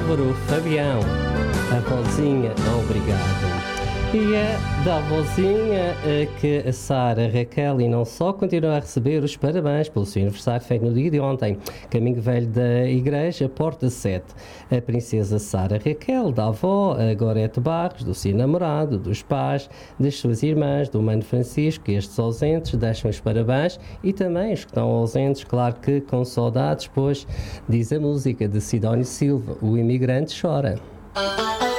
Álvaro Fabião, a vozinha, obrigado. E é da vozinha que a Sara Raquel e não só continua a receber os parabéns pelo seu aniversário feito no dia de ontem. Caminho Velho da Igreja, Porta 7. A princesa Sara Raquel, da avó, a Gorete Barros, do seu namorado, dos pais, das suas irmãs, do Mano Francisco, e estes ausentes deixam os parabéns e também os que estão ausentes, claro que com saudades, pois diz a música de Sidónio Silva, o imigrante chora.